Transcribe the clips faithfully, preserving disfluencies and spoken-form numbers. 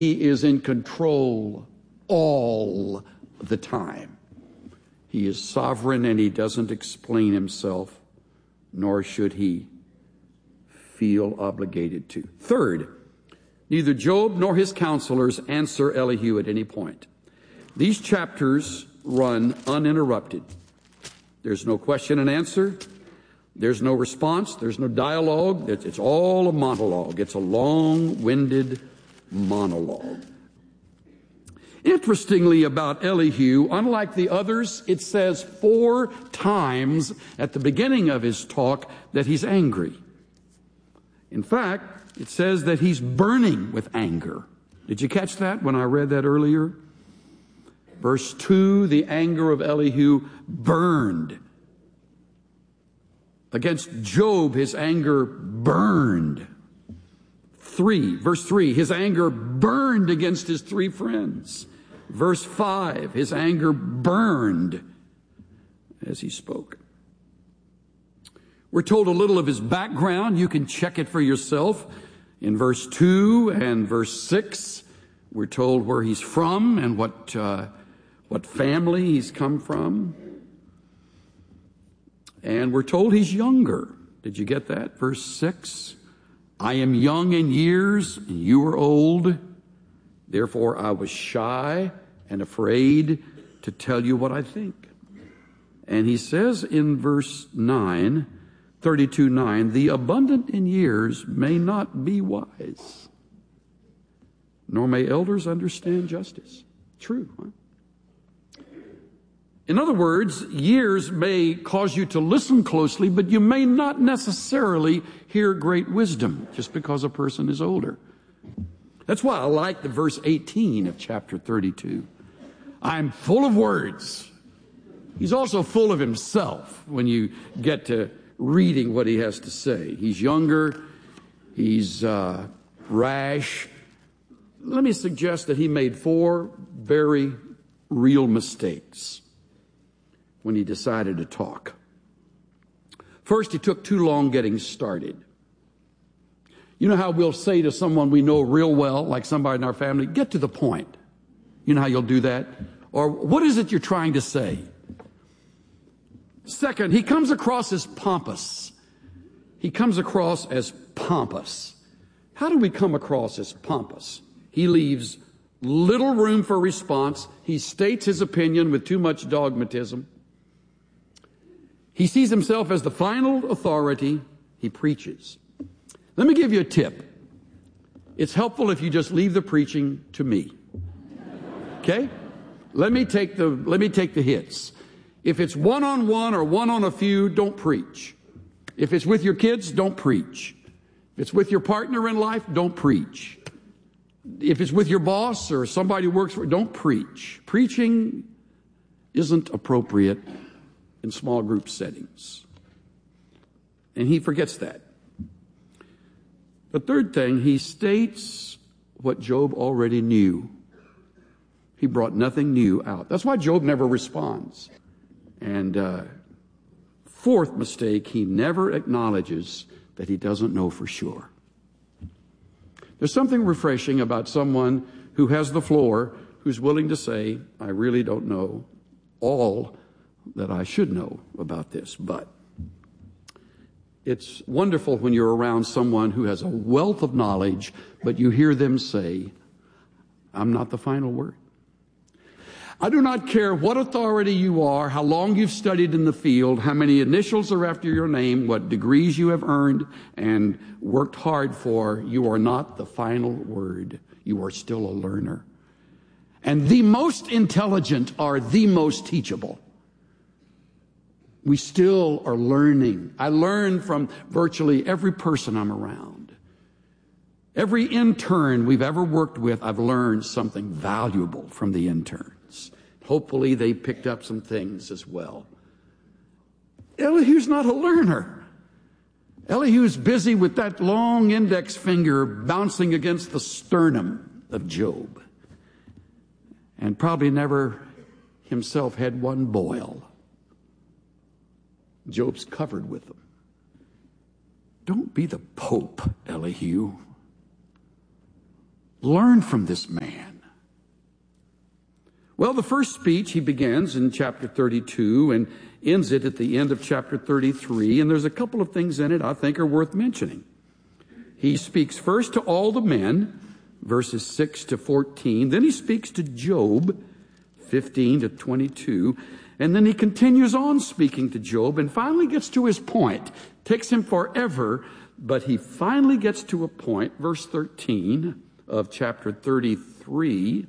He is in control all the time. He is sovereign and he doesn't explain himself, nor should he feel obligated to. Third, neither Job nor his counselors answer Elihu at any point. These chapters run uninterrupted. There's no question and answer. There's no response. There's no dialogue. It's all a monologue. It's a long-winded monologue. Interestingly about Elihu, unlike the others, it says four times at the beginning of his talk that he's angry. In fact, it says that he's burning with anger. Did you catch that when I read that earlier? Verse two, the anger of Elihu burned. Against Job, his anger burned. Three, verse three, his anger burned against his three friends. Verse five, his anger burned as he spoke. We're told a little of his background. You can check it for yourself. In verse two and verse six, we're told where he's from and what, uh, what family he's come from. And we're told he's younger. Did you get that? Verse six, I am young in years, and you are old. Therefore I was shy and afraid to tell you what I think. And he says in verse nine, thirty-two nine, the abundant in years may not be wise, nor may elders understand justice. True, huh? In other words, years may cause you to listen closely, but you may not necessarily hear great wisdom just because a person is older. That's why I like the verse eighteen of chapter thirty-two. I'm full of words. He's also full of himself when you get to reading what he has to say. He's younger. He's uh, rash. Let me suggest that he made four very real mistakes when he decided to talk. First, he took too long getting started. You know how we'll say to someone we know real well, like somebody in our family, get to the point. You know how you'll do that? Or what is it you're trying to say? Second, he comes across as pompous. He comes across as pompous. How do we come across as pompous? He leaves little room for response. He states his opinion with too much dogmatism. He sees himself as the final authority. He preaches. Let me give you a tip. It's helpful if you just leave the preaching to me. Okay? Let me take the, let me take the hits. If it's one-on-one or one-on-a-few, don't preach. If it's with your kids, don't preach. If it's with your partner in life, don't preach. If it's with your boss or somebody who works for you, don't preach. Preaching isn't appropriate in small group settings. And he forgets that. The third thing, he states what Job already knew. He brought nothing new out. That's why Job never responds. And uh, fourth mistake, he never acknowledges that he doesn't know for sure. There's something refreshing about someone who has the floor, who's willing to say, I really don't know all that I should know about this, but it's wonderful when you're around someone who has a wealth of knowledge, but you hear them say, I'm not the final word. I do not care what authority you are, how long you've studied in the field, how many initials are after your name, what degrees you have earned and worked hard for. You are not the final word. You are still a learner. And the most intelligent are the most teachable. We still are learning. I learn from virtually every person I'm around. Every intern we've ever worked with, I've learned something valuable from the interns. Hopefully they picked up some things as well. Elihu's not a learner. Elihu's busy with that long index finger bouncing against the sternum of Job. And probably never himself had one boil. Job's covered with them. Don't be the Pope, Elihu. Learn from this man. Well, the first speech he begins in chapter thirty-two and ends it at the end of chapter thirty-three, and there's a couple of things in it I think are worth mentioning. He speaks first to all the men, verses six to fourteen. Then he speaks to Job, fifteen to twenty-two. And then he continues on speaking to Job and finally gets to his point. Takes him forever, but he finally gets to a point, verse thirteen of chapter thirty-three.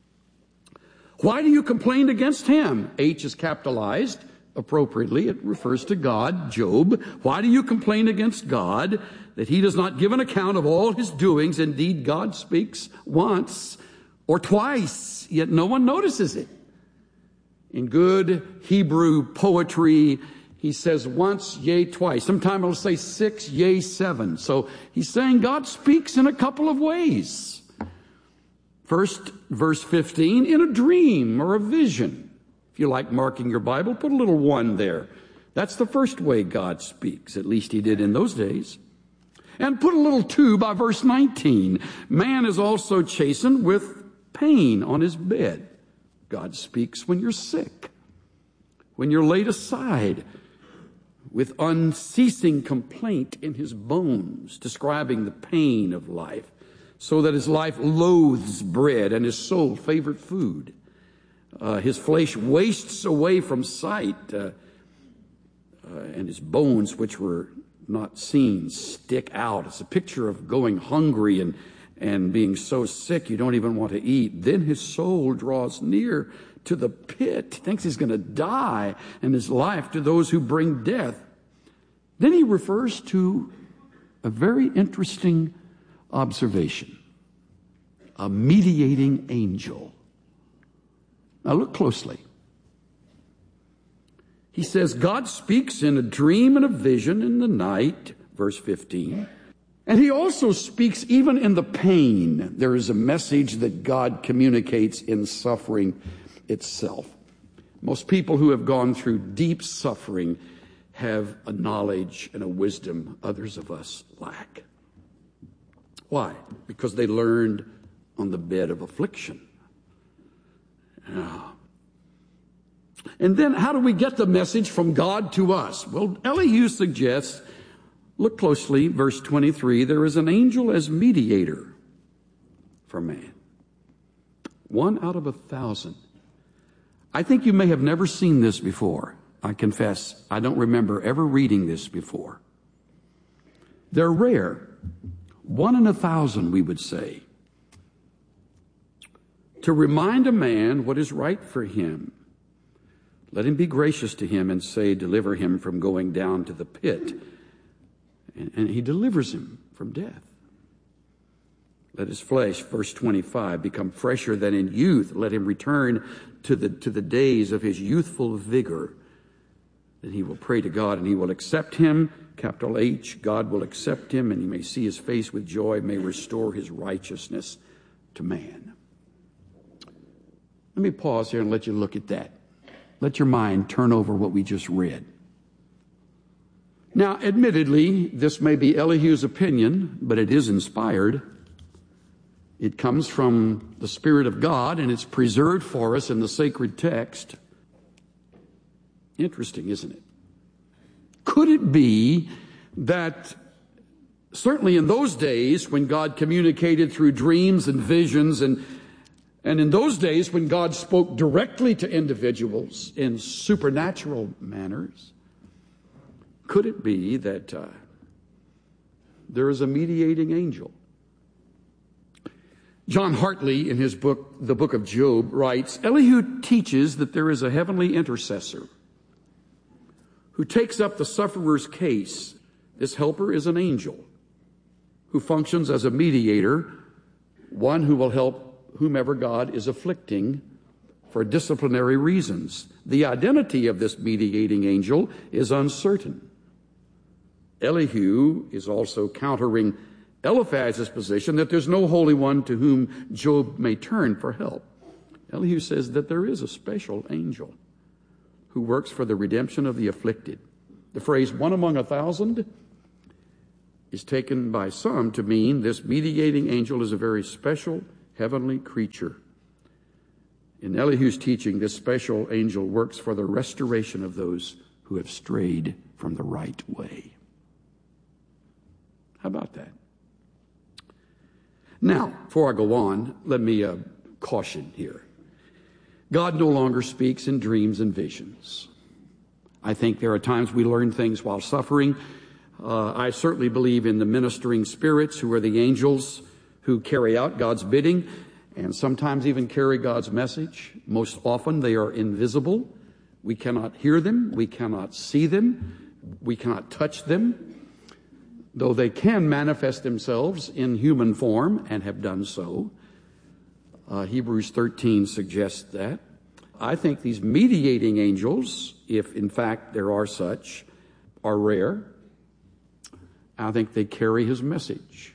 Why do you complain against him? H is capitalized appropriately. It refers to God, Job. Why do you complain against God that he does not give an account of all his doings? Indeed, God speaks once or twice, yet no one notices it. In good Hebrew poetry, he says once, yea, twice. Sometimes it'll say six, yea, seven. So he's saying God speaks in a couple of ways. First, verse fifteen, in a dream or a vision. If you like marking your Bible, put a little one there. That's the first way God speaks. At least he did in those days. And put a little two by verse nineteen. Man is also chastened with pain on his bed. God speaks when you're sick, when you're laid aside, with unceasing complaint in his bones, describing the pain of life, so that his life loathes bread and his soul favored food. Uh, his flesh wastes away from sight, uh, uh, and his bones, which were not seen, stick out. It's a picture of going hungry and and being so sick you don't even want to eat. Then his soul draws near to the pit. He thinks he's going to die, and his life to those who bring death. Then he refers to a very interesting observation. A mediating angel. Now look closely. He says, God speaks in a dream and a vision in the night, verse fifteen. And he also speaks even in the pain. There is a message that God communicates in suffering itself. Most people who have gone through deep suffering have a knowledge and a wisdom others of us lack. Why? Because they learned on the bed of affliction. Yeah. And then how do we get the message from God to us? Well, Elihu suggests, look closely, verse twenty-three, there is an angel as mediator for man. One out of a thousand. I think you may have never seen this before. I confess, I don't remember ever reading this before. They're rare. One in a thousand, we would say. To remind a man what is right for him. Let him be gracious to him and say, deliver him from going down to the pit. And, and he delivers him from death. Let his flesh, verse twenty-five, become fresher than in youth. Let him return to the, to the days of his youthful vigor. Then he will pray to God and he will accept him. Capital H, God will accept him and he may see his face with joy, may restore his righteousness to man. Let me pause here and let you look at that. Let your mind turn over what we just read. Now, admittedly, this may be Elihu's opinion, but it is inspired. It comes from the Spirit of God, and it's preserved for us in the sacred text. Interesting, isn't it? Could it be that certainly in those days when God communicated through dreams and visions, and, and in those days when God spoke directly to individuals in supernatural manners, could it be that uh, there is a mediating angel? John Hartley, in his book, The Book of Job, writes, Elihu teaches that there is a heavenly intercessor who takes up the sufferer's case. This helper is an angel who functions as a mediator, one who will help whomever God is afflicting for disciplinary reasons. The identity of this mediating angel is uncertain. Elihu is also countering Eliphaz's position that there's no holy one to whom Job may turn for help. Elihu says that there is a special angel who works for the redemption of the afflicted. The phrase one among a thousand is taken by some to mean this mediating angel is a very special heavenly creature. In Elihu's teaching, this special angel works for the restoration of those who have strayed from the right way. How about that? Now, before I go on, let me uh, caution here. God no longer speaks in dreams and visions. I think there are times we learn things while suffering. Uh, I certainly believe in the ministering spirits who are the angels who carry out God's bidding and sometimes even carry God's message. Most often they are invisible. We cannot hear them. We cannot see them. We cannot touch them, though they can manifest themselves in human form and have done so. Uh, Hebrews thirteen suggests that. I think these mediating angels, if in fact there are such, are rare. I think they carry his message.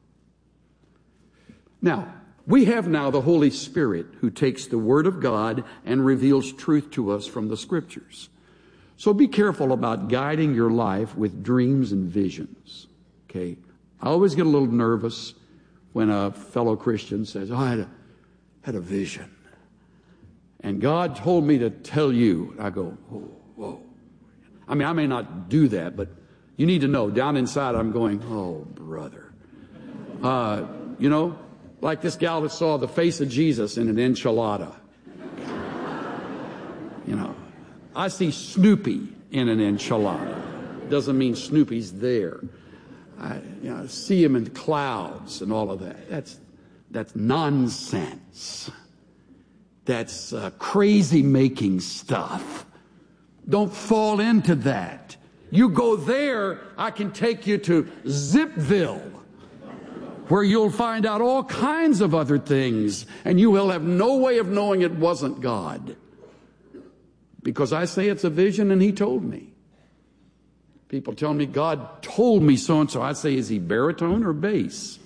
Now, we have now the Holy Spirit who takes the Word of God and reveals truth to us from the Scriptures. So be careful about guiding your life with dreams and visions. Okay? I always get a little nervous when a fellow Christian says, oh, I had a, had a vision. And God told me to tell you. I go, whoa, whoa. I mean, I may not do that, but you need to know, down inside I'm going, oh, brother. Uh, you know, like this gal that saw the face of Jesus in an enchilada. You know, I see Snoopy in an enchilada. Doesn't mean Snoopy's there. I you know, see him in clouds and all of that. That's, that's nonsense. That's uh, crazy-making stuff. Don't fall into that. You go there, I can take you to Zipville, where you'll find out all kinds of other things, and you will have no way of knowing it wasn't God. Because I say it's a vision, and he told me. People tell me, God told me so-and-so. I say, is he baritone or bass?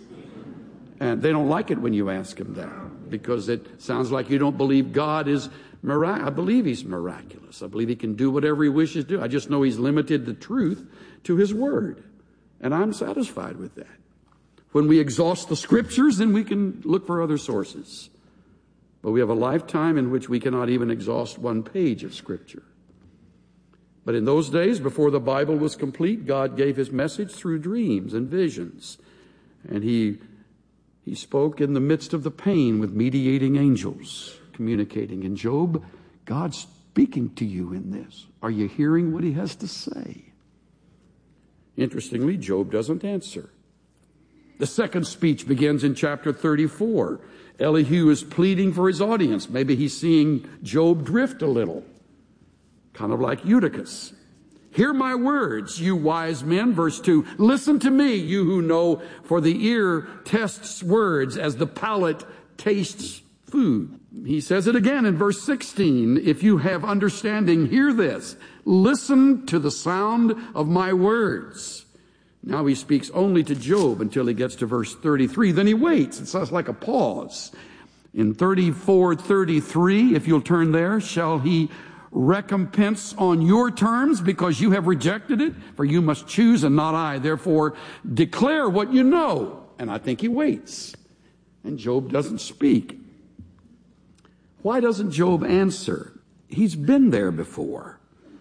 And they don't like it when you ask them that, because it sounds like you don't believe God is miraculous. I believe he's miraculous. I believe he can do whatever he wishes to do. I just know he's limited the truth to his word. And I'm satisfied with that. When we exhaust the Scriptures, then we can look for other sources. But we have a lifetime in which we cannot even exhaust one page of Scripture. But in those days, before the Bible was complete, God gave his message through dreams and visions. And he, he spoke in the midst of the pain with mediating angels communicating. In Job, God's speaking to you in this. Are you hearing what he has to say? Interestingly, Job doesn't answer. The second speech begins in chapter thirty-four. Elihu is pleading for his audience. Maybe he's seeing Job drift a little, kind of like Eutychus. Hear my words, you wise men. Verse two, listen to me, you who know, for the ear tests words as the palate tastes food. He says it again in verse sixteen. If you have understanding, hear this. Listen to the sound of my words. Now he speaks only to Job until he gets to verse thirty-three. Then he waits. It sounds like a pause. In thirty-four thirty-three, if you'll turn there, shall he recompense on your terms because you have rejected it? For you must choose and not I. Therefore, declare what you know. And I think he waits. And Job doesn't speak. Why doesn't Job answer? He's been there before.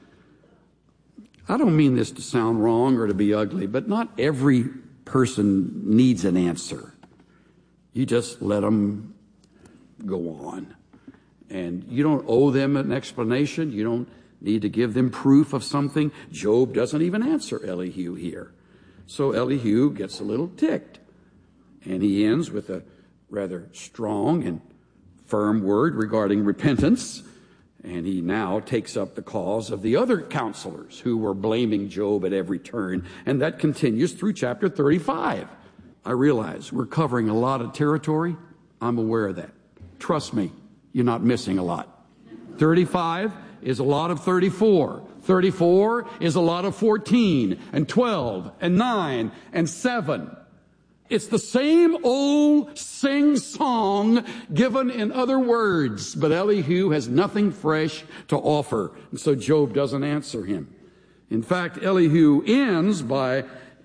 I don't mean this to sound wrong or to be ugly, but not every person needs an answer. You just let them go on. And you don't owe them an explanation. You don't need to give them proof of something. Job doesn't even answer Elihu here. So Elihu gets a little ticked. And he ends with a rather strong and firm word regarding repentance. And he now takes up the cause of the other counselors who were blaming Job at every turn. And that continues through chapter thirty-five. I realize we're covering a lot of territory. I'm aware of that. Trust me, you're not missing a lot. thirty-five is a lot of thirty-four. thirty-four is a lot of fourteen and twelve and nine and seven. It's the same old sing-song given in other words, but Elihu has nothing fresh to offer, and so Job doesn't answer him. In fact, Elihu ends by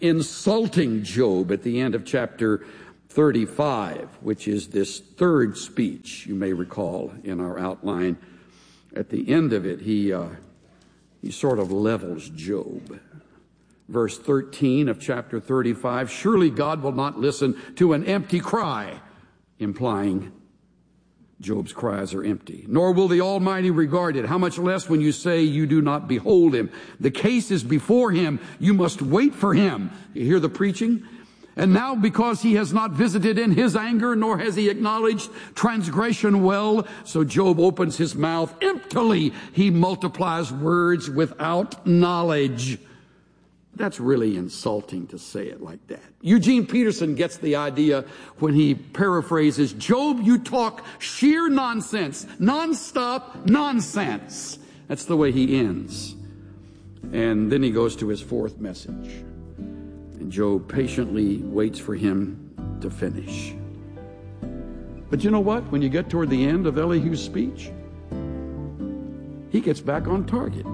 insulting Job at the end of chapter thirty-five, which is this third speech, you may recall in our outline. At the end of it, he, uh, he sort of levels Job. Verse thirteen of chapter thirty-five, surely God will not listen to an empty cry, implying Job's cries are empty. Nor will the Almighty regard it. How much less when you say you do not behold him. The case is before him. You must wait for him. You hear the preaching? And now because he has not visited in his anger, nor has he acknowledged transgression well, so Job opens his mouth emptily. He multiplies words without knowledge. That's really insulting to say it like that. Eugene Peterson gets the idea when he paraphrases, Job, you talk sheer nonsense, nonstop nonsense. That's the way he ends. And then he goes to his fourth message. And Job patiently waits for him to finish. But you know what? When you get toward the end of Elihu's speech, he gets back on target.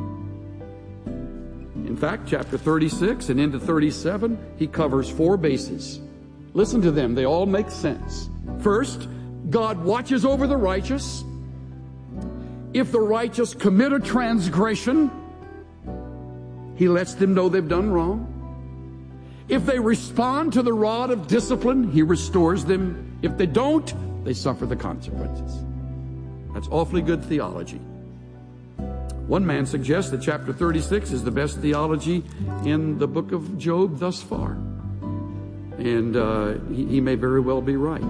In fact, chapter thirty-six and into thirty-seven, he covers four bases. Listen to them. They all make sense. First, God watches over the righteous. If the righteous commit a transgression, he lets them know they've done wrong. If they respond to the rod of discipline, he restores them. If they don't, they suffer the consequences. That's awfully good theology. One man suggests that chapter thirty-six is the best theology in the book of Job thus far. And uh, he, he may very well be right.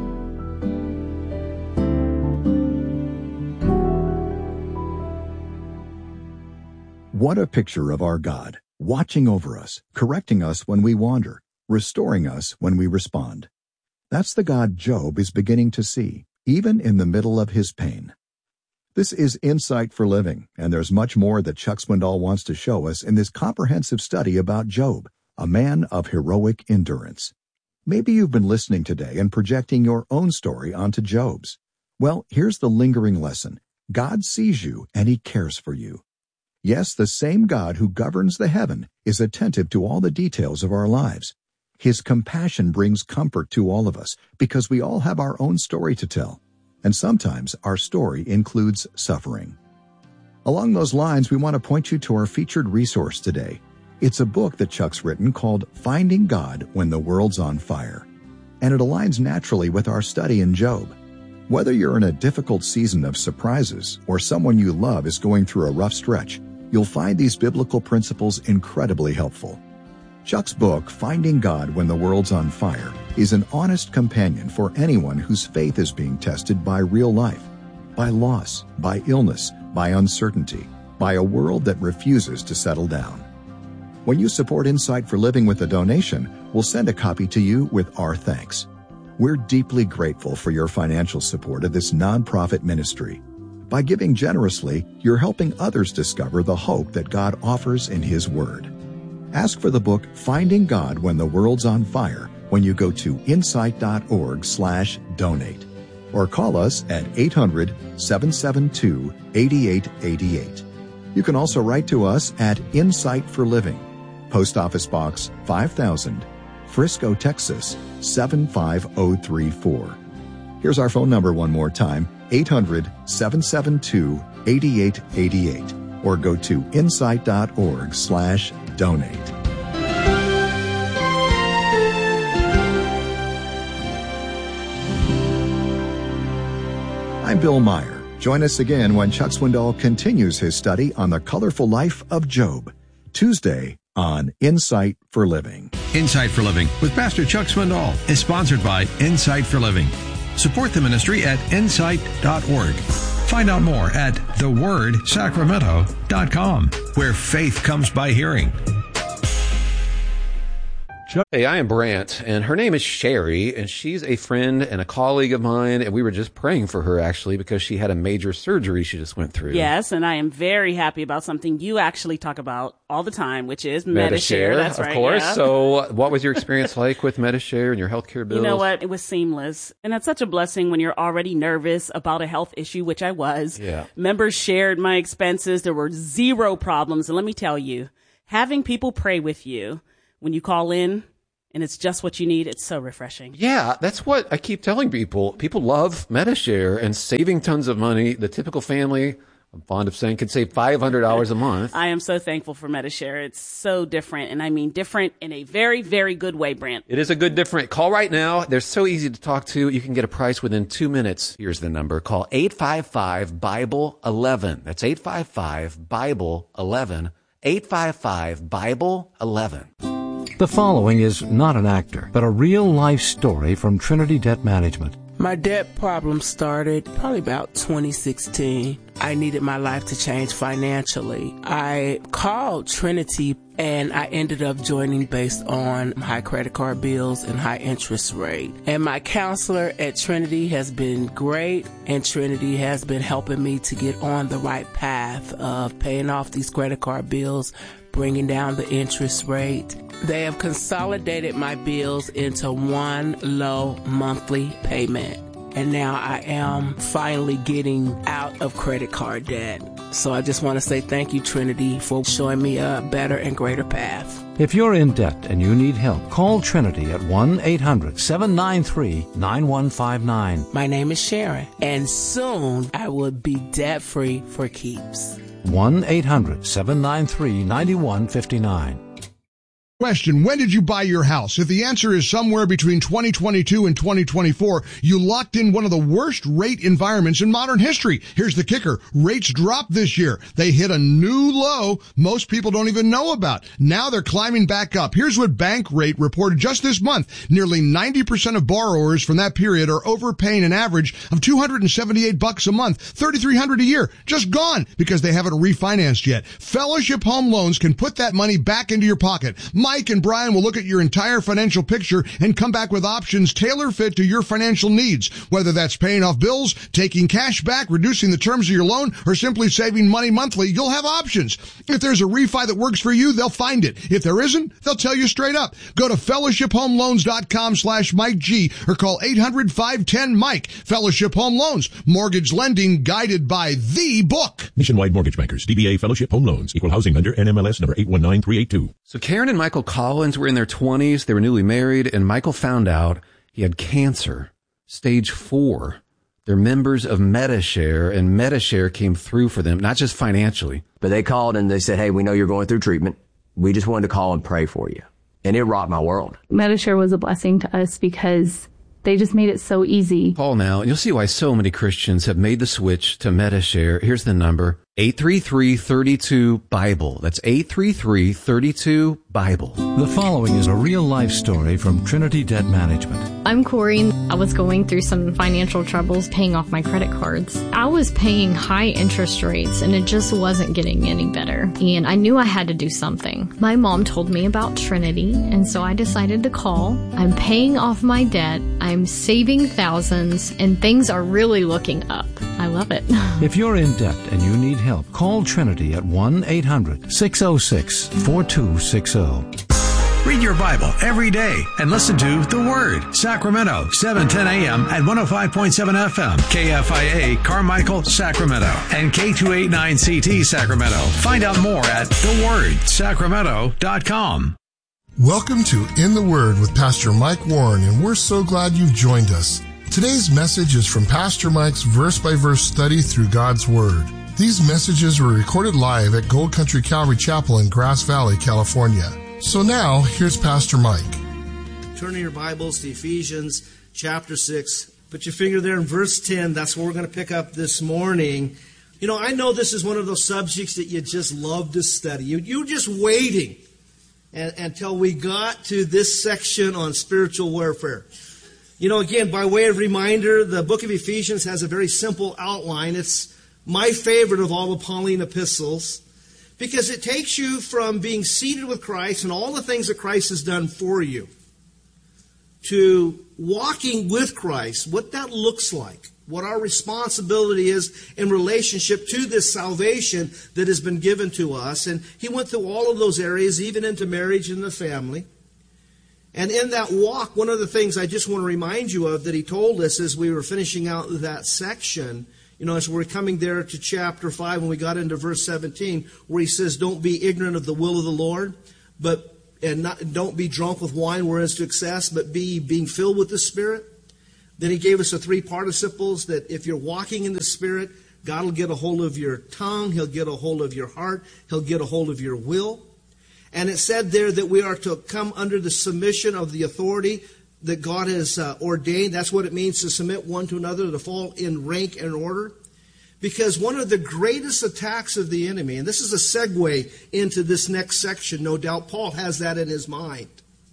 What a picture of our God, watching over us, correcting us when we wander, restoring us when we respond. That's the God Job is beginning to see, even in the middle of his pain. This is Insight for Living, and there's much more that Chuck Swindoll wants to show us in this comprehensive study about Job, a man of heroic endurance. Maybe you've been listening today and projecting your own story onto Job's. Well, here's the lingering lesson. God sees you and he cares for you. Yes, the same God who governs the heaven is attentive to all the details of our lives. His compassion brings comfort to all of us because we all have our own story to tell. And sometimes our story includes suffering. Along those lines, we want to point you to our featured resource today. It's a book that Chuck's written called Finding God When the World's on Fire. And it aligns naturally with our study in Job. Whether you're in a difficult season of surprises or someone you love is going through a rough stretch, you'll find these biblical principles incredibly helpful. Chuck's book, Finding God When the World's on Fire, is an honest companion for anyone whose faith is being tested by real life, by loss, by illness, by uncertainty, by a world that refuses to settle down. When you support Insight for Living with a donation, we'll send a copy to you with our thanks. We're deeply grateful for your financial support of this nonprofit ministry. By giving generously, you're helping others discover the hope that God offers in His Word. Ask for the book Finding God When the World's on Fire when you go to insight.org slash donate or call us at eight hundred, seven seven two, eight eight eight eight. You can also write to us at Insight for Living, Post Office Box five thousand, Frisco, Texas seven five zero three four. Here's our phone number one more time, eight hundred, seven seven two, eight eight eight eight, or go to insight.org slash donate. I'm Bill Meyer. Join us again when Chuck Swindoll continues his study on the colorful life of Job, Tuesday on Insight for Living. Insight for Living with Pastor Chuck Swindoll is sponsored by Insight for Living. Support the ministry at insight dot org. Find out more at the word sacramento dot com, where faith comes by hearing. Hey, I am Brant, and her name is Sherry, and she's a friend and a colleague of mine, and we were just praying for her, actually, because she had a major surgery she just went through. Yes, and I am very happy about something you actually talk about all the time, which is Medi-Share. Medi-Share. That's of right, course. yeah. So what was your experience like with Medi-Share and your healthcare bills? You know what? It was seamless. And that's such a blessing when you're already nervous about a health issue, which I was. Yeah. Members shared my expenses. There were zero problems. And let me tell you, having people pray with you when you call in and it's just what you need, it's so refreshing. Yeah, that's what I keep telling people. People love Medi-Share and saving tons of money. The typical family, I'm fond of saying, could save five hundred dollars a month. I am so thankful for Medi-Share. It's so different, and I mean different in a very, very good way, Brant. It is a good different. Call right now. They're so easy to talk to. You can get a price within two minutes. Here's the number. Call eight five five, Bible eleven. That's eight five five, Bible eleven. eight five five, Bible eleven. The following is not an actor, but a real-life story from Trinity Debt Management. My debt problem started probably about twenty sixteen. I needed my life to change financially. I called Trinity and I ended up joining based on high credit card bills and high interest rate. And my counselor at Trinity has been great, and Trinity has been helping me to get on the right path of paying off these credit card bills, bringing down the interest rate. They have consolidated my bills into one low monthly payment. And now I am finally getting out of credit card debt. So I just want to say thank you, Trinity, for showing me a better and greater path. If you're in debt and you need help, call Trinity at one eight hundred, seven nine three, nine one five nine. My name is Sharon, and soon I will be debt-free for keeps. one eight hundred, seven nine three, nine one five nine. Question, when did you buy your house? If the answer is somewhere between twenty twenty-two and twenty twenty-four, you locked in one of the worst rate environments in modern history. Here's the kicker. Rates dropped this year. They hit a new low most people don't even know about. Now they're climbing back up. Here's what Bankrate reported just this month. Nearly ninety percent of borrowers from that period are overpaying an average of two hundred seventy-eight bucks a month, thirty-three hundred a year, just gone because they haven't refinanced yet. Fellowship Home Loans can put that money back into your pocket. Mike and Brian will look at your entire financial picture and come back with options tailor-fit to your financial needs. Whether that's paying off bills, taking cash back, reducing the terms of your loan, or simply saving money monthly, you'll have options. If there's a refi that works for you, they'll find it. If there isn't, they'll tell you straight up. Go to fellowship home loans dot com slash Mike G or call eight hundred, five one zero, Mike. Fellowship Home Loans. Mortgage lending guided by the book. Nationwide Mortgage Bankers, D B A Fellowship Home Loans, Equal Housing Lender, N M L S number eight one nine three eight two. So Karen and Michael Collins were in their twenties. They were newly married, and Michael found out he had cancer, stage four. They're members of Medi-Share, and Medi-Share came through for them, not just financially. But they called and they said, hey, we know you're going through treatment. We just wanted to call and pray for you. And it rocked my world. Medi-Share was a blessing to us because they just made it so easy. Call now, and you'll see why so many Christians have made the switch to Medi-Share. Here's the number, eight three three, three two, Bible. That's eight three three, three two, Bible. The following is a real-life story from Trinity Debt Management. I'm Corey. I was going through some financial troubles paying off my credit cards. I was paying high interest rates, and it just wasn't getting any better. And I knew I had to do something. My mom told me about Trinity, and so I decided to call. I'm paying off my debt. I'm saving thousands, and things are really looking up. I love it. If you're in debt and you need help, call Trinity at one eight hundred, six oh six, four two six oh. Read your Bible every day and listen to The Word, Sacramento, seven ten a.m. at one oh five point seven F M, K F I A, Carmichael, Sacramento, and K two eighty-nine C T, Sacramento. Find out more at the word sacramento dot com. Welcome to In the Word with Pastor Mike Warren, and we're so glad you've joined us. Today's message is from Pastor Mike's verse-by-verse study through God's Word. These messages were recorded live at Gold Country Calvary Chapel in Grass Valley, California. So now, here's Pastor Mike. Turn your Bibles to Ephesians chapter six. Put your finger there in verse ten. That's where we're going to pick up this morning. You know, I know this is one of those subjects that you just love to study. You, you're just waiting and, until we got to this section on spiritual warfare. You know, again, by way of reminder, the book of Ephesians has a very simple outline. It's my favorite of all the Pauline epistles because it takes you from being seated with Christ and all the things that Christ has done for you to walking with Christ, what that looks like, what our responsibility is in relationship to this salvation that has been given to us. And he went through all of those areas, even into marriage and the family. And in that walk, one of the things I just want to remind you of that he told us as we were finishing out that section, you know, as we're coming there to chapter five, when we got into verse seventeen, where he says, don't be ignorant of the will of the Lord, but and not, don't be drunk with wine whereas to excess, but be being filled with the Spirit. Then he gave us the three participles that if you're walking in the Spirit, God will get a hold of your tongue, He'll get a hold of your heart, He'll get a hold of your will. And it said there that we are to come under the submission of the authority that God has uh, ordained. That's what it means to submit one to another, to fall in rank and order. Because one of the greatest attacks of the enemy, and this is a segue into this next section, no doubt Paul has that in his mind.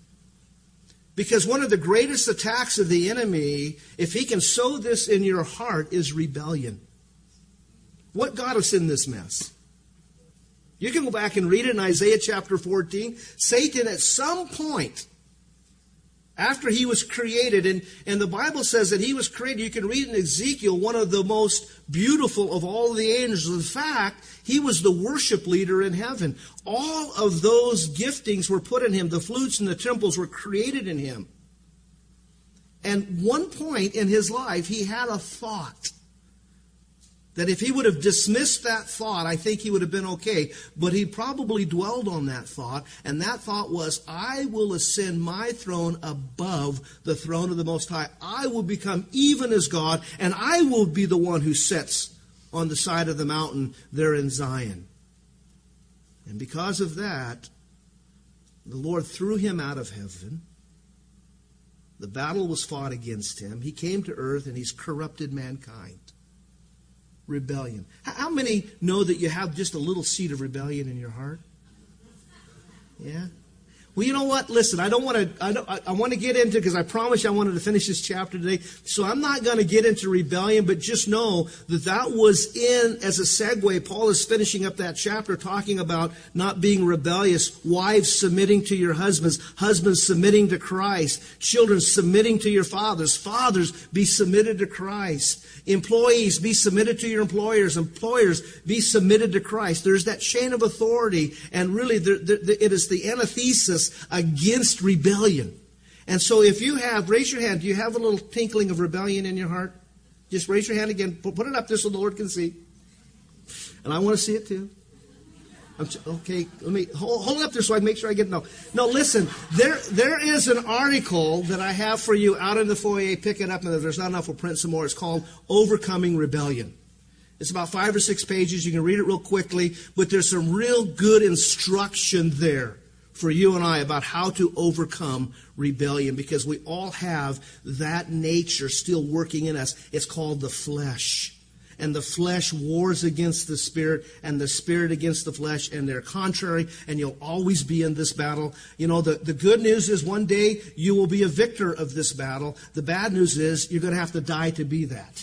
Because one of the greatest attacks of the enemy, if he can sow this in your heart, is rebellion. What got us in this mess? You can go back and read it in Isaiah chapter fourteen. Satan at some point, after he was created, and, and the Bible says that he was created, you can read in Ezekiel, one of the most beautiful of all the angels. In fact, he was the worship leader in heaven. All of those giftings were put in him. The flutes and the timbrels were created in him. And one point in his life, he had a thought that if he would have dismissed that thought, I think he would have been okay. But he probably dwelled on that thought, and that thought was, I will ascend my throne above the throne of the Most High. I will become even as God, and I will be the one who sits on the side of the mountain there in Zion. And because of that, the Lord threw him out of heaven. The battle was fought against him. He came to earth, and he's corrupted mankind. Rebellion. How many know that you have just a little seed of rebellion in your heart? Yeah? Well, you know what? Listen, I don't want to, I, don't, I, I want to get into, because I promised you I wanted to finish this chapter today, so I'm not going to get into rebellion, but just know that that was in, as a segue, Paul is finishing up that chapter talking about not being rebellious, wives submitting to your husbands, husbands submitting to Christ, children submitting to your fathers, fathers be submitted to Christ, employees be submitted to your employers, employers be submitted to Christ. There's that chain of authority, and really there, there, it is the antithesis against rebellion. And so if you have, raise your hand, do you have a little tinkling of rebellion in your heart? Just raise your hand again. Put it up there so the Lord can see. And I want to see it too. I'm, okay, let me hold, hold it up there so I make sure I get no. No, listen, there there is an article that I have for you out in the foyer. Pick it up, and if there's not enough, we'll print some more. It's called Overcoming Rebellion. It's about five or six pages. You can read it real quickly, but there's some real good instruction there for you and I about how to overcome rebellion, because we all have that nature still working in us. It's called the flesh. And the flesh wars against the spirit, and the spirit against the flesh, and they're contrary, and you'll always be in this battle. You know, the, the good news is one day you will be a victor of this battle. The bad news is you're going to have to die to be that.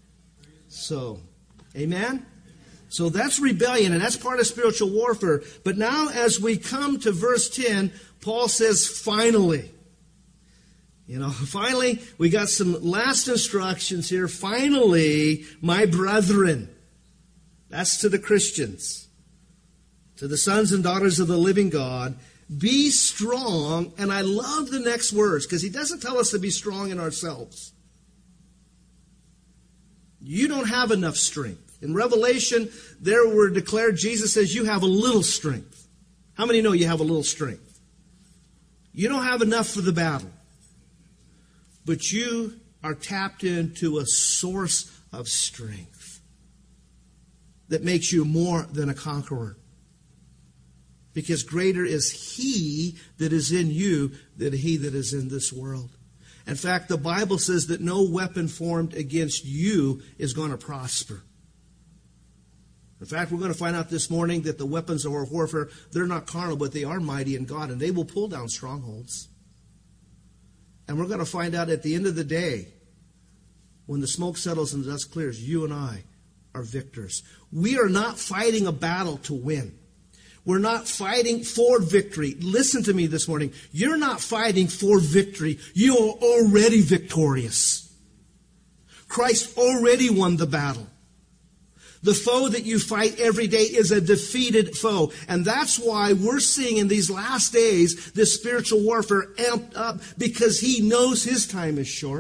So, amen? So that's rebellion, and that's part of spiritual warfare. But now as we come to verse ten, Paul says, finally. You know, finally, we got some last instructions here. Finally, my brethren. That's to the Christians. To the sons and daughters of the living God. Be strong. And I love the next words, because he doesn't tell us to be strong in ourselves. You don't have enough strength. In Revelation, there we're declared, Jesus says, you have a little strength. How many know you have a little strength? You don't have enough for the battle. But you are tapped into a source of strength that makes you more than a conqueror. Because greater is He that is in you than he that is in this world. In fact, the Bible says that no weapon formed against you is going to prosper. In fact, we're going to find out this morning that the weapons of our warfare, they're not carnal, but they are mighty in God, and they will pull down strongholds. And we're going to find out at the end of the day, when the smoke settles and the dust clears, you and I are victors. We are not fighting a battle to win. We're not fighting for victory. Listen to me this morning. You're not fighting for victory. You are already victorious. Christ already won the battle. The foe that you fight every day is a defeated foe. And that's why we're seeing in these last days this spiritual warfare amped up, because he knows his time is short.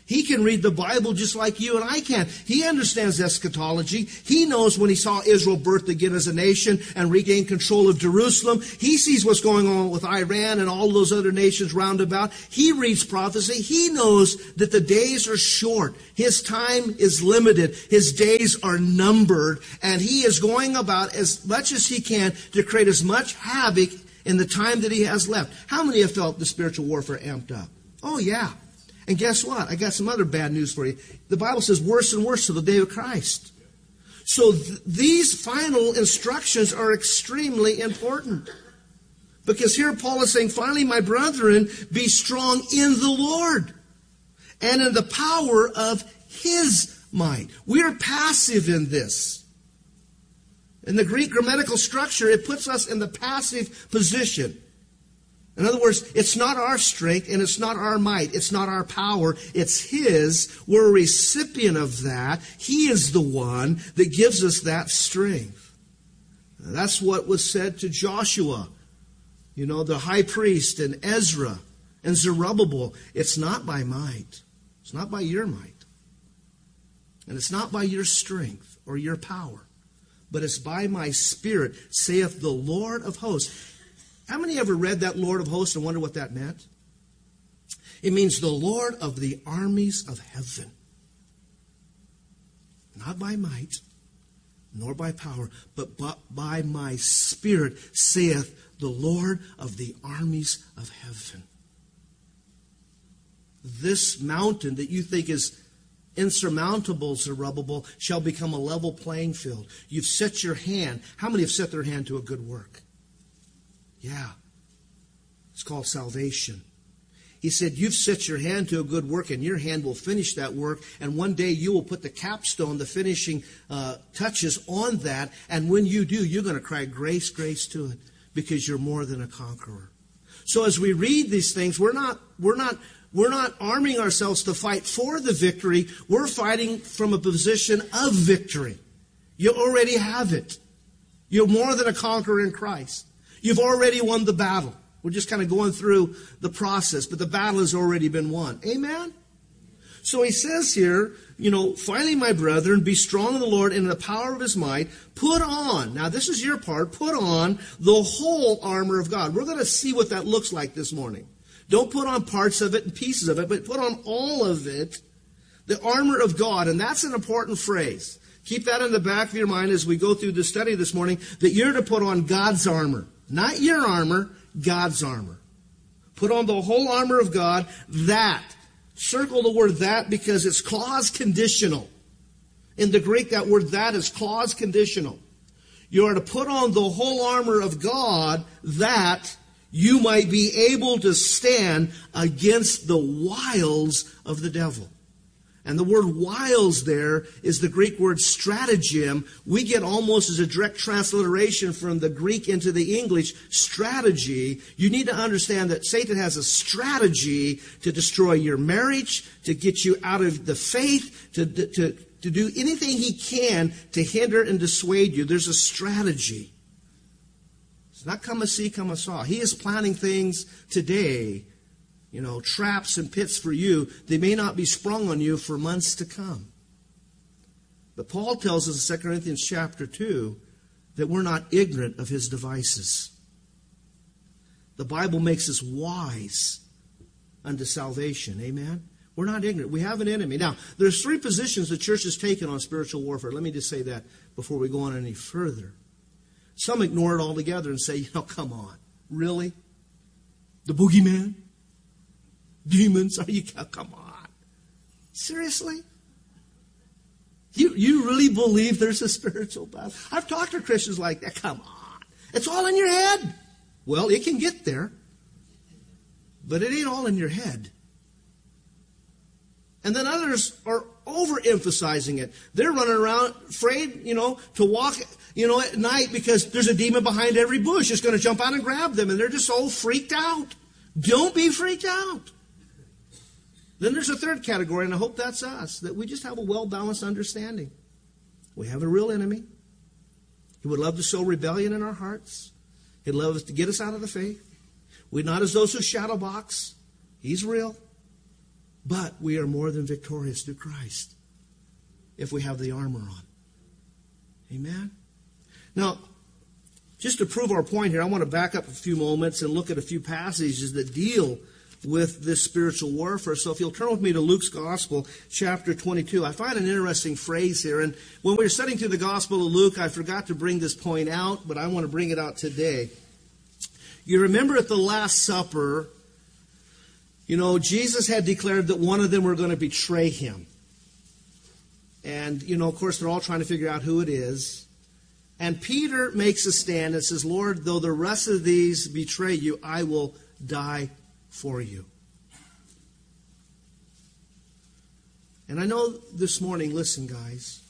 He can read the Bible just like you and I can. He understands eschatology. He knows when he saw Israel birthed again as a nation and regain control of Jerusalem. He sees what's going on with Iran and all those other nations round about. He reads prophecy. He knows that the days are short. His time is limited. His days are numbered. And he is going about as much as he can to create as much havoc in the time that he has left. How many have felt the spiritual warfare amped up? Oh, yeah. And guess what? I got some other bad news for you. The Bible says worse and worse to the day of Christ. So th- these final instructions are extremely important. Because here Paul is saying, finally, my brethren, be strong in the Lord and in the power of his might. We are passive in this. In the Greek grammatical structure, it puts us in the passive position. In other words, it's not our strength and it's not our might. It's not our power. It's his. We're a recipient of that. He is the one that gives us that strength. That's what was said to Joshua, you know, the high priest, and Ezra and Zerubbabel. It's not by might. It's not by your might. And it's not by your strength or your power. But it's by my Spirit, saith the Lord of hosts. How many ever read that Lord of hosts and wonder what that meant? It means the Lord of the armies of heaven. Not by might, nor by power, but by my Spirit, saith the Lord of the armies of heaven. This mountain that you think is insurmountable, Zerubbabel, shall become a level playing field. You've set your hand. How many have set their hand to a good work? Yeah. It's called salvation. He said, you've set your hand to a good work, and your hand will finish that work, and one day you will put the capstone, the finishing uh, touches on that, and when you do, you're going to cry grace, grace to it, because you're more than a conqueror. So as we read these things, we're not, we're not, we're not arming ourselves to fight for the victory. We're fighting from a position of victory. You already have it. You're more than a conqueror in Christ. You've already won the battle. We're just kind of going through the process, but the battle has already been won. Amen? So he says here, you know, finally, my brethren, be strong in the Lord and in the power of his might. Put on, now this is your part, put on the whole armor of God. We're going to see what that looks like this morning. Don't put on parts of it and pieces of it, but put on all of it, the armor of God. And that's an important phrase. Keep that in the back of your mind as we go through the study this morning, that you're to put on God's armor. Not your armor, God's armor. Put on the whole armor of God, that. Circle the word that because it's clause conditional. In the Greek, that word that is clause conditional. You are to put on the whole armor of God that you might be able to stand against the wiles of the devil. And the word wiles there is the Greek word stratagem. We get almost as a direct transliteration from the Greek into the English, strategy. You need to understand that Satan has a strategy to destroy your marriage, to get you out of the faith, to, to, to do anything he can to hinder and dissuade you. There's a strategy. It's not come a see, come a saw. He is planning things today, you know, traps and pits for you. They may not be sprung on you for months to come. But Paul tells us in Second Corinthians chapter two that we're not ignorant of his devices. The Bible makes us wise unto salvation. Amen? We're not ignorant. We have an enemy. Now, there's three positions the church has taken on spiritual warfare. Let me just say that before we go on any further. Some ignore it altogether and say, you know, come on. Really? The boogeyman? Demons? Are you, come on. Seriously? You, you really believe there's a spiritual battle? I've talked to Christians like that. Come on. It's all in your head. Well, it can get there. But it ain't all in your head. And then others are overemphasizing it. They're running around afraid, you know, to walk, you know, at night because there's a demon behind every bush. It's going to jump out and grab them. And they're just all freaked out. Don't be freaked out. Then there's a third category, and I hope that's us, that we just have a well-balanced understanding. We have a real enemy. He would love to sow rebellion in our hearts. He'd love us to get us out of the faith. We're not as those who shadow box. He's real. But we are more than victorious through Christ if we have the armor on. Amen? Now, just to prove our point here, I want to back up a few moments and look at a few passages that deal with this spiritual warfare. So if you'll turn with me to Luke's Gospel, chapter twenty-two. I find an interesting phrase here. And when we were studying through the Gospel of Luke, I forgot to bring this point out, but I want to bring it out today. You remember at the Last Supper, you know, Jesus had declared that one of them were going to betray him. And, you know, of course, they're all trying to figure out who it is. And Peter makes a stand and says, Lord, though the rest of these betray you, I will die for you. And I know this morning, listen, guys,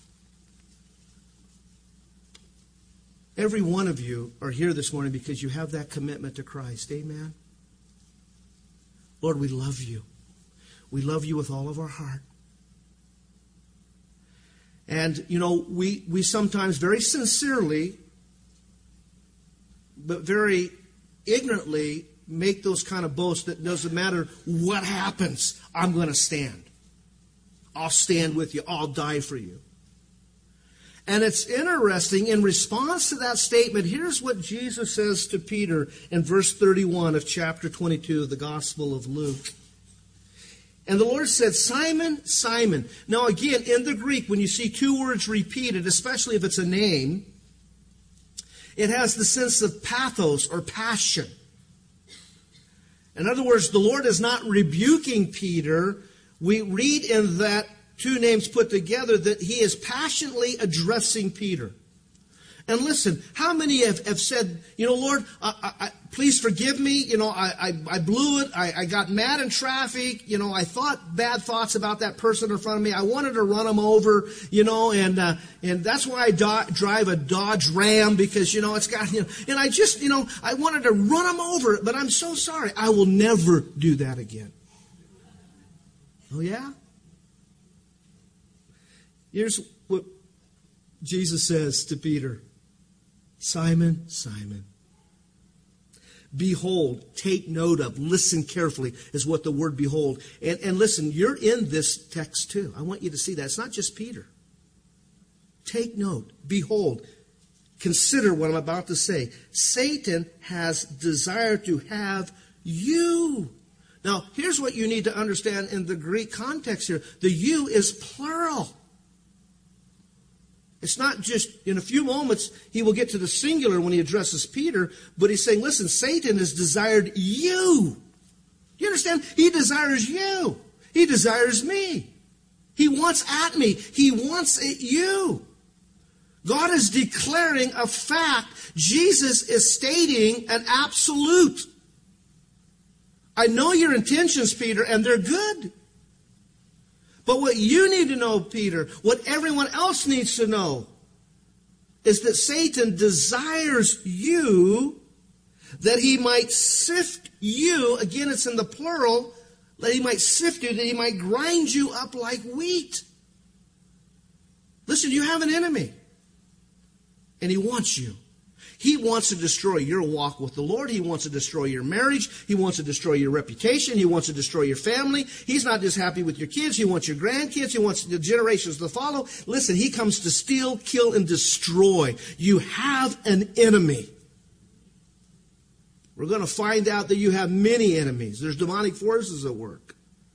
every one of you are here this morning because you have that commitment to Christ. Amen? Lord, we love you. We love you with all of our heart. And, you know, we, we sometimes very sincerely, but very ignorantly, make those kind of boasts that doesn't matter what happens, I'm going to stand. I'll stand with you. I'll die for you. And it's interesting, in response to that statement, here's what Jesus says to Peter in verse thirty-one of chapter twenty-two of the Gospel of Luke. And the Lord said, Simon, Simon. Now again, in the Greek, when you see two words repeated, especially if it's a name, it has the sense of pathos or passion. In other words, the Lord is not rebuking Peter. We read in that two names put together that he is passionately addressing Peter. And listen, how many have, have said, you know, Lord, I, I, I, please forgive me. You know, I, I, I blew it. I, I got mad in traffic. You know, I thought bad thoughts about that person in front of me. I wanted to run them over, you know, and uh, and that's why I do- drive a Dodge Ram because, you know, it's got, you know, and I just, you know, I wanted to run them over, but I'm so sorry. I will never do that again. Oh, yeah? Here's what Jesus says to Peter. Simon, Simon, behold, take note of, listen carefully, is what the word behold. And, and listen, you're in this text too. I want you to see that. It's not just Peter. Take note, behold, consider what I'm about to say. Satan has desired to have you. Now, here's what you need to understand in the Greek context here. The you is plural. It's not just, in a few moments, he will get to the singular when he addresses Peter, but he's saying, listen, Satan has desired you. Do you understand? He desires you. He desires me. He wants at me. He wants at you. God is declaring a fact. Jesus is stating an absolute. I know your intentions, Peter, and they're good. But what you need to know, Peter, what everyone else needs to know, is that Satan desires you that he might sift you. Again, it's in the plural. That he might sift you, that he might grind you up like wheat. Listen, you have an enemy. And he wants you. He wants to destroy your walk with the Lord. He wants to destroy your marriage. He wants to destroy your reputation. He wants to destroy your family. He's not just happy with your kids. He wants your grandkids. He wants the generations to follow. Listen, he comes to steal, kill, and destroy. You have an enemy. We're going to find out that you have many enemies. There's demonic forces at work.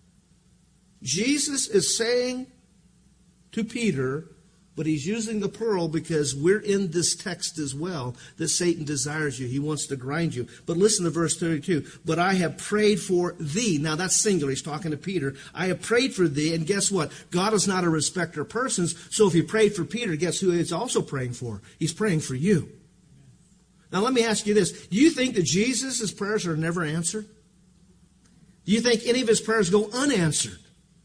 Jesus is saying to Peter, but he's using the plural because we're in this text as well, that Satan desires you. He wants to grind you. But listen to verse thirty-two. But I have prayed for thee. Now that's singular. He's talking to Peter. I have prayed for thee. And guess what? God is not a respecter of persons. So if he prayed for Peter, guess who he's also praying for? He's praying for you. Now let me ask you this. Do you think that Jesus' prayers are never answered? Do you think any of his prayers go unanswered?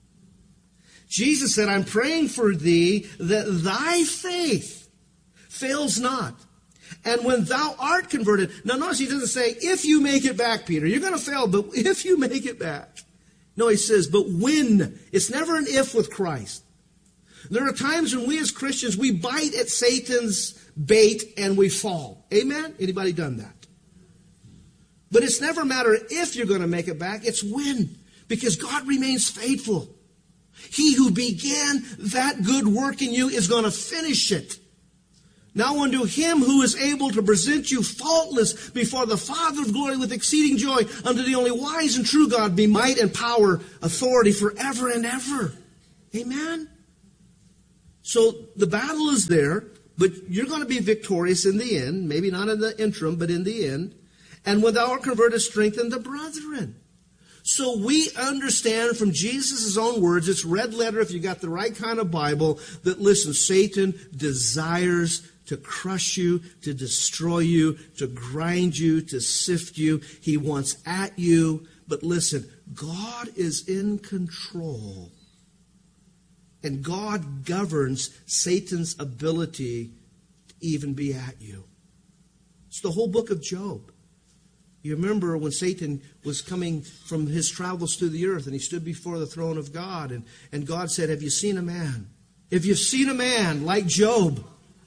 Jesus said, I'm praying for thee that thy faith fails not. And when thou art converted, now notice he doesn't say, if you make it back, Peter, you're going to fail, but if you make it back. No, he says, but when. It's never an if with Christ. There are times when we as Christians, we bite at Satan's bait and we fall. Amen? Anybody done that? But it's never a matter of if you're going to make it back, it's when. Because God remains faithful. He who began that good work in you is going to finish it. Now unto him who is able to present you faultless before the Father of glory with exceeding joy, unto the only wise and true God be might and power, authority forever and ever. Amen? So the battle is there, but you're going to be victorious in the end. Maybe not in the interim, but in the end. And when thou art converted, strengthen the brethren. So we understand from Jesus' own words, it's red letter if you got the right kind of Bible, that listen, Satan desires to crush you, to destroy you, to grind you, to sift you. He wants at you. But listen, God is in control. And God governs Satan's ability to even be at you. It's the whole book of Job. You remember when Satan was coming from his travels through the earth and he stood before the throne of God, and, and God said, have you seen a man? If you've seen a man like Job,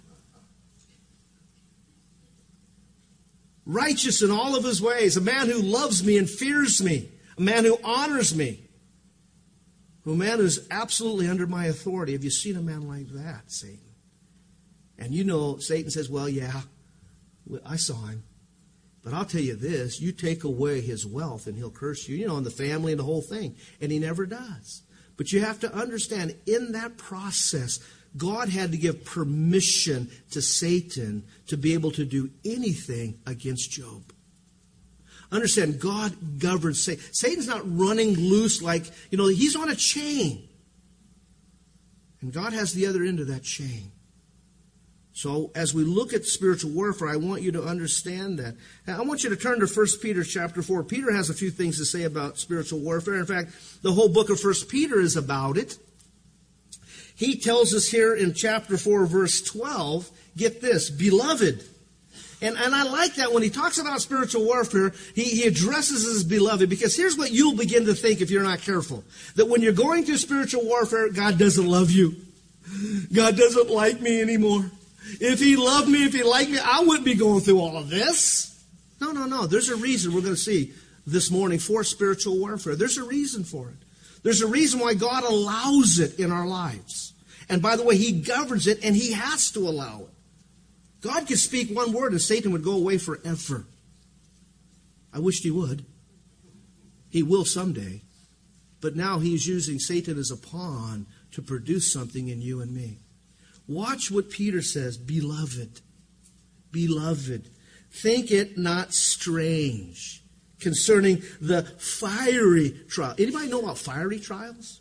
righteous in all of his ways, a man who loves me and fears me, a man who honors me, a man who's absolutely under my authority. Have you seen a man like that, Satan? And you know, Satan says, well, yeah, I saw him. But I'll tell you this, you take away his wealth and he'll curse you, you know, and the family and the whole thing. And he never does. But you have to understand, in that process, God had to give permission to Satan to be able to do anything against Job. Understand, God governs Satan. Satan's not running loose like, you know, he's on a chain. And God has the other end of that chain. So as we look at spiritual warfare, I want you to understand that. Now, I want you to turn to First Peter chapter four. Peter has a few things to say about spiritual warfare. In fact, the whole book of First Peter is about it. He tells us here in chapter four, verse twelve, get this, beloved. And, and I like that when he talks about spiritual warfare, he, he addresses his beloved, because here's what you'll begin to think if you're not careful. That when you're going through spiritual warfare, God doesn't love you. God doesn't like me anymore. If he loved me, if he liked me, I wouldn't be going through all of this. No, no, no. There's a reason we're going to see this morning for spiritual warfare. There's a reason for it. There's a reason why God allows it in our lives. And by the way, he governs it, and he has to allow it. God could speak one word and Satan would go away forever. I wished he would. He will someday. But now he's using Satan as a pawn to produce something in you and me. Watch what Peter says, beloved, beloved, think it not strange concerning the fiery trial. Anybody know about fiery trials?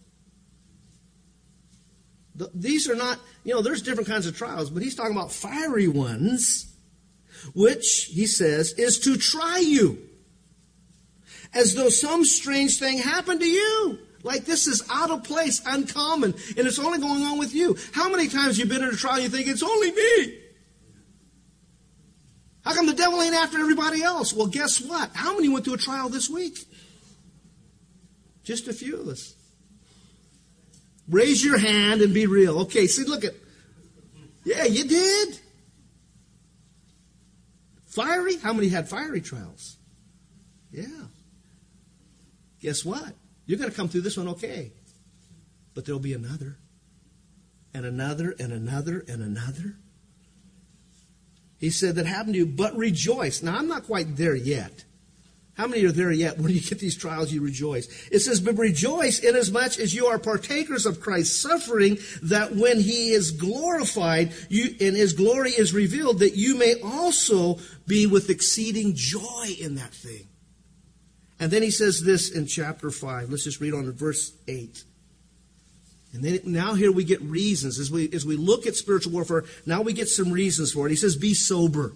The, these are not, you know, there's different kinds of trials, but he's talking about fiery ones, which, he says, is to try you, as though some strange thing happened to you. Like this is out of place, uncommon, and it's only going on with you. How many times you've been in a trial and you think, it's only me? How come the devil ain't after everybody else? Well, guess what? How many went through a trial this week? Just a few of us. Raise your hand and be real. Okay, see, look at, yeah, you did. Fiery? How many had fiery trials? Yeah. Guess what? You're going to come through this one okay. But there'll be another, and another, and another, and another. He said that happened to you, but rejoice. Now, I'm not quite there yet. How many are there yet? When you get these trials, you rejoice. It says, but rejoice inasmuch as you are partakers of Christ's suffering, that when he is glorified, you, and his glory is revealed, that you may also be with exceeding joy in that thing. And then he says this in chapter five. Let's just read on to verse eight. And then now here we get reasons. As we, as we look at spiritual warfare, now we get some reasons for it. He says, be sober.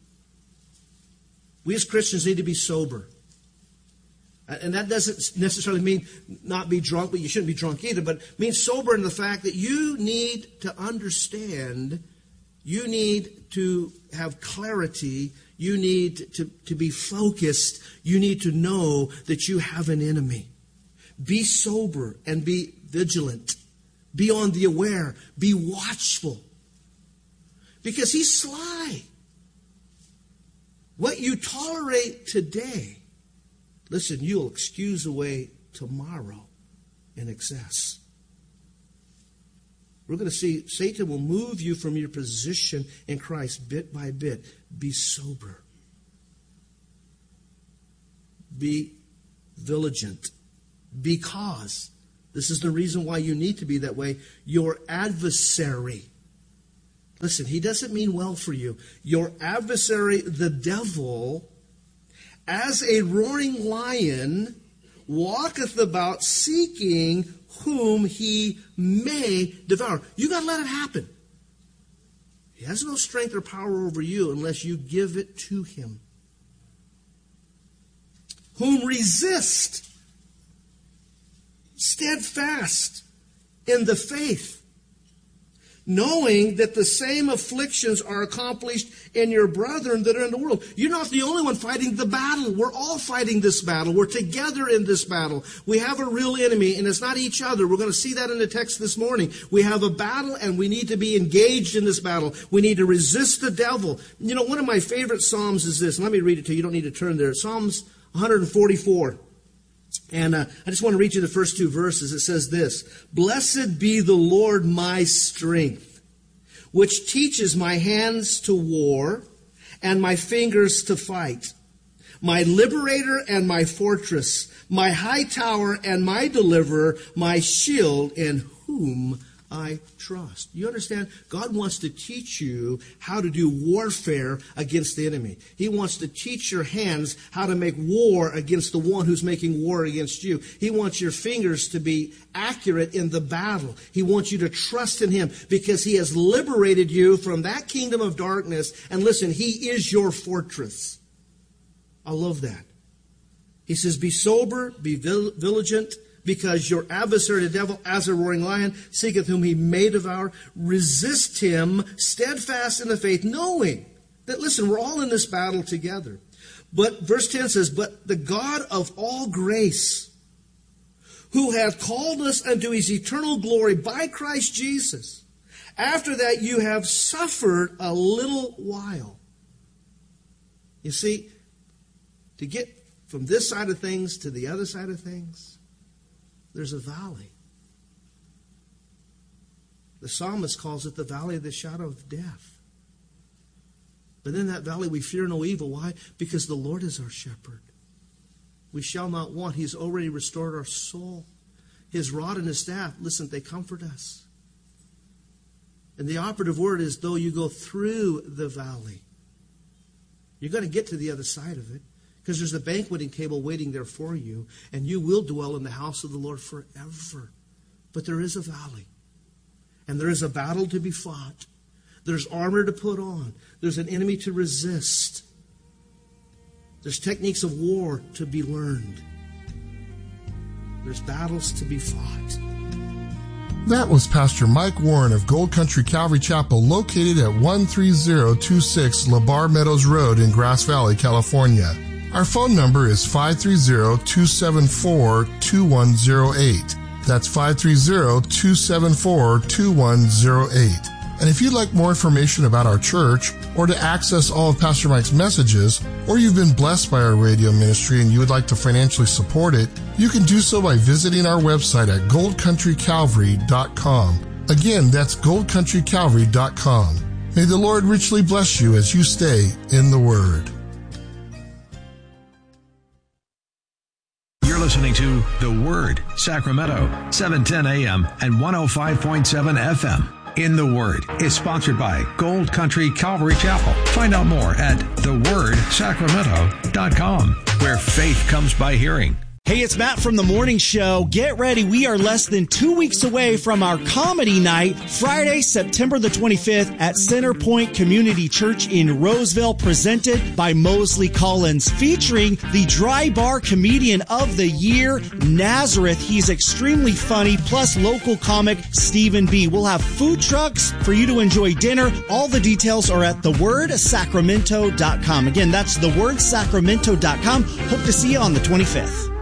We as Christians need to be sober. And that doesn't necessarily mean not be drunk, but you shouldn't be drunk either. But it means sober in the fact that you need to understand, you need to have clarity, you need to, to be focused, you need to know that you have an enemy. Be sober and be vigilant. Be on the aware. Be watchful. Because he's sly. What you tolerate today, listen, you'll excuse away tomorrow in excess. We're going to see Satan will move you from your position in Christ bit by bit. Be sober. Be vigilant. Because, this is the reason why you need to be that way, your adversary. Listen, he doesn't mean well for you. Your adversary, the devil, as a roaring lion, walketh about seeking whom he may devour. You got to let it happen. He has no strength or power over you unless you give it to him. Whom resist, steadfast in the faith, knowing that the same afflictions are accomplished in your brethren that are in the world. You're not the only one fighting the battle. We're all fighting this battle. We're together in this battle. We have a real enemy, and it's not each other. We're going to see that in the text this morning. We have a battle, and we need to be engaged in this battle. We need to resist the devil. You know, one of my favorite Psalms is this. And let me read it to you. You don't need to turn there. Psalms one forty-four. And uh, I just want to read you the first two verses. It says this: Blessed be the Lord my strength, which teaches my hands to war and my fingers to fight, my liberator and my fortress, my high tower and my deliverer, my shield in whom I trust. You understand? God wants to teach you how to do warfare against the enemy. He wants to teach your hands how to make war against the one who's making war against you. He wants your fingers to be accurate in the battle. He wants you to trust in him because he has liberated you from that kingdom of darkness. And listen, he is your fortress. I love that. He says, be sober, be vigilant, because your adversary, the devil, as a roaring lion, seeketh whom he may devour. Resist him, steadfast in the faith, knowing that, listen, we're all in this battle together. But verse ten says, but the God of all grace, who hath called us unto his eternal glory by Christ Jesus, after that you have suffered a little while. You see, to get from this side of things to the other side of things, there's a valley. The psalmist calls it the valley of the shadow of death. But in that valley we fear no evil. Why? Because the Lord is our shepherd. We shall not want. He's already restored our soul. His rod and his staff, listen, they comfort us. And the operative word is, though you go through the valley, you're going to get to the other side of it. Because there's a banqueting table waiting there for you, and you will dwell in the house of the Lord forever. But there is a valley, and there is a battle to be fought. There's armor to put on. There's an enemy to resist. There's techniques of war to be learned. There's battles to be fought. That was Pastor Mike Warren of Gold Country Calvary Chapel, located at one three zero two six La Barre Meadows Road in Grass Valley, California. Our phone number is five three zero, two seven four, two one zero eight. That's five three zero, two seven four, two one zero eight. And if you'd like more information about our church, or to access all of Pastor Mike's messages, or you've been blessed by our radio ministry and you would like to financially support it, you can do so by visiting our website at gold country calvary dot com. Again, that's gold country calvary dot com. May the Lord richly bless you as you stay in the Word. Listening to The Word, Sacramento, seven ten a.m. and one oh five point seven F M. In the Word is sponsored by Gold Country Calvary Chapel. Find out more at the word sacramento dot com, where faith comes by hearing. Hey, it's Matt from The Morning Show. Get ready. We are less than two weeks away from our comedy night, Friday, September the twenty-fifth at Centerpoint Community Church in Roseville, presented by Mosley Collins, featuring the Dry Bar Comedian of the Year, Nazareth. He's extremely funny, plus local comic Stephen B. We'll have food trucks for you to enjoy dinner. All the details are at the word sacramento dot com. Again, that's the word sacramento dot com. Hope to see you on the twenty-fifth.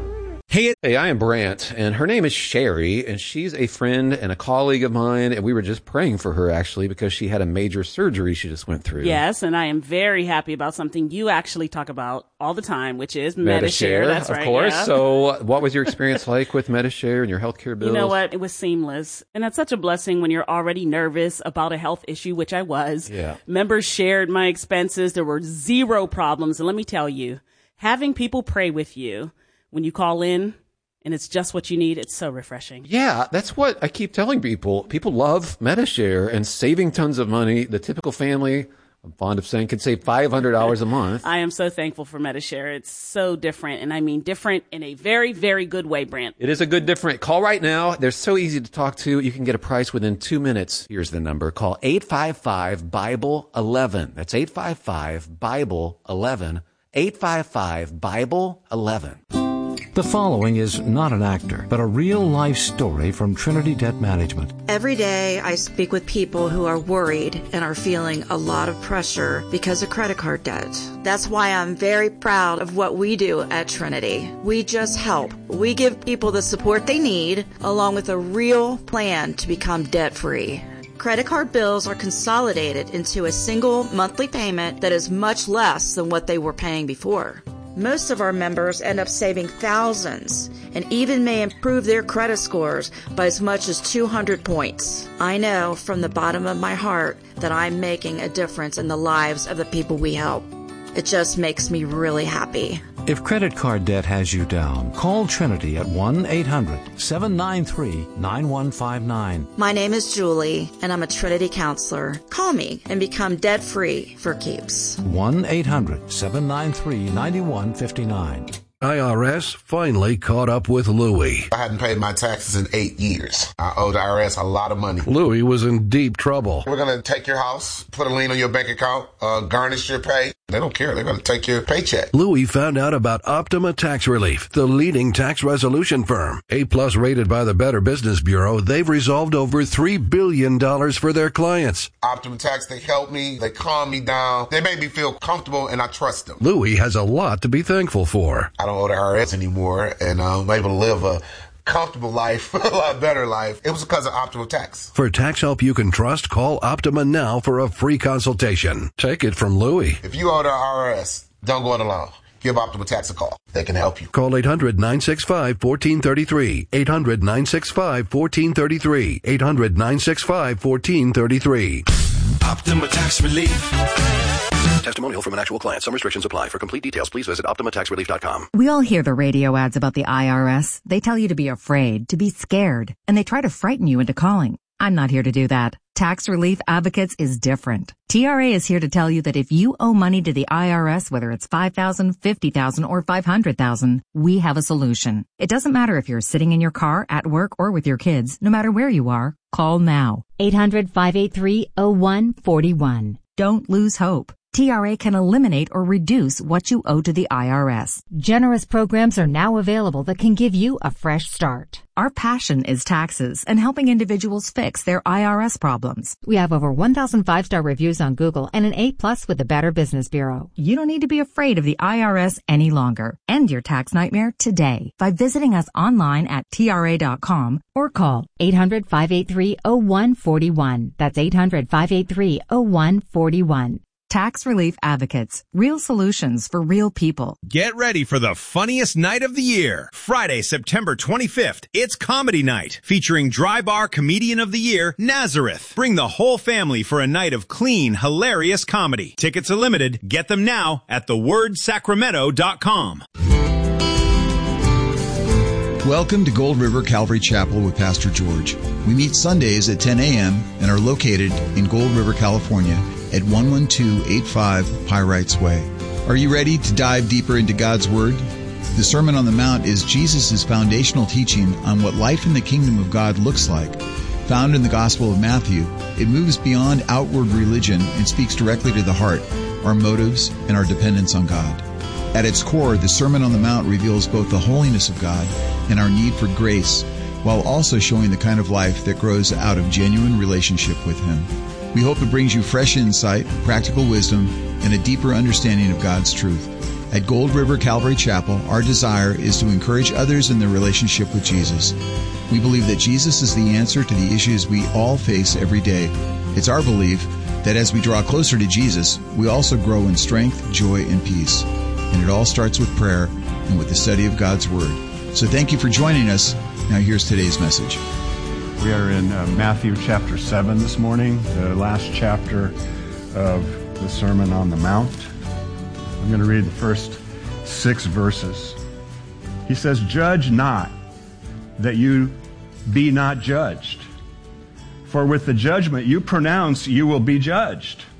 Hey, hey, I am Brant, and her name is Sherry, and she's a friend and a colleague of mine, and we were just praying for her, actually, because she had a major surgery she just went through. Yes, and I am very happy about something you actually talk about all the time, which is Medi-Share. Medi-Share. That's of right, course. yeah. So what was your experience like with Medi-Share and your healthcare bills? You know what? It was seamless. And that's such a blessing when you're already nervous about a health issue, which I was. Yeah. Members shared my expenses. There were zero problems. And let me tell you, having people pray with you when you call in, and it's just what you need, it's so refreshing. Yeah, that's what I keep telling people. People love Medi-Share and saving tons of money. The typical family, I'm fond of saying, can save five hundred dollars a month. I am so thankful for Medi-Share. It's so different, and I mean different in a very, very good way, Brant. It is a good different. Call right now. They're so easy to talk to. You can get a price within two minutes. Here's the number. Call eight five five, Bible eleven. That's eight five five, Bible eleven. eight five five, Bible eleven. The following is not an actor, but a real-life story from Trinity Debt Management. Every day I speak with people who are worried and are feeling a lot of pressure because of credit card debt. That's why I'm very proud of what we do at Trinity. We just help. We give people the support they need, along with a real plan to become debt-free. Credit card bills are consolidated into a single monthly payment that is much less than what they were paying before. Most of our members end up saving thousands and even may improve their credit scores by as much as two hundred points. I know from the bottom of my heart that I'm making a difference in the lives of the people we help. It just makes me really happy. If credit card debt has you down, call Trinity at one eight hundred, seven nine three, nine one five nine. My name is Julie, and I'm a Trinity counselor. Call me and become debt-free for keeps. one eight hundred, seven nine three, nine one five nine. I R S finally caught up with Louie. I hadn't paid my taxes in eight years. I owed the I R S a lot of money. Louie was in deep trouble. We're going to take your house, put a lien on your bank account, uh, garnish your pay. They don't care. They're going to take your paycheck. Louie found out about Optima Tax Relief, the leading tax resolution firm. A-plus rated by the Better Business Bureau, they've resolved over three billion dollars for their clients. Optima Tax, they help me. They calm me down. They make me feel comfortable, and I trust them. Louie has a lot to be thankful for. I don't owe the I R S anymore, and I'm able to live a comfortable life, a lot better life. It was because of Optima Tax. For tax help you can trust, call Optima now for a free consultation. Take it from Louie. If you owe the I R S, don't go it alone. Give Optima Tax a call. They can help you. Call eight hundred, nine six five, one four three three. eight hundred, nine six five, one four three three. eight hundred, nine six five, one four three three. Optima Tax Relief. Testimonial from an actual client. Some restrictions apply. For complete details, please visit Optima Tax Relief dot com. We all hear the radio ads about the I R S. They tell you to be afraid, to be scared, and they try to frighten you into calling. I'm not here to do that. Tax Relief Advocates is different. T R A is here to tell you that if you owe money to the I R S, whether it's five thousand dollars, fifty thousand dollars, or five hundred thousand dollars, we have a solution. It doesn't matter if you're sitting in your car, at work, or with your kids. No matter where you are, call now. eight hundred, five eight three, oh one four one. Don't lose hope. T R A can eliminate or reduce what you owe to the I R S. Generous programs are now available that can give you a fresh start. Our passion is taxes and helping individuals fix their I R S problems. We have over one thousand five-star reviews on Google and an A plus with the Better Business Bureau. You don't need to be afraid of the I R S any longer. End your tax nightmare today by visiting us online at T R A dot com or call eight hundred, five eight three, oh one four one. That's eight hundred, five eight three, oh one four one. Tax Relief Advocates. Real solutions for real people. Get ready for the funniest night of the year. Friday, September twenty-fifth. It's Comedy Night, featuring Dry Bar Comedian of the Year, Nazareth. Bring the whole family for a night of clean, hilarious comedy. Tickets are limited. Get them now at the word sacramento dot com. Welcome to Gold River Calvary Chapel with Pastor George. We meet Sundays at ten a.m. and are located in Gold River, California at one one two eight five Pyrites Way. Are you ready to dive deeper into God's Word? The Sermon on the Mount is Jesus' foundational teaching on what life in the kingdom of God looks like. Found in the Gospel of Matthew, it moves beyond outward religion and speaks directly to the heart, our motives, and our dependence on God. At its core, the Sermon on the Mount reveals both the holiness of God and our need for grace, while also showing the kind of life that grows out of genuine relationship with Him. We hope it brings you fresh insight, practical wisdom, and a deeper understanding of God's truth. At Gold River Calvary Chapel, our desire is to encourage others in their relationship with Jesus. We believe that Jesus is the answer to the issues we all face every day. It's our belief that as we draw closer to Jesus, we also grow in strength, joy, and peace. And it all starts with prayer and with the study of God's Word. So thank you for joining us. Now here's today's message. We are in uh, Matthew chapter seven this morning, the last chapter of the Sermon on the Mount. I'm going to read the first six verses. He says, "Judge not, that you be not judged. For with the judgment you pronounce, you will be judged.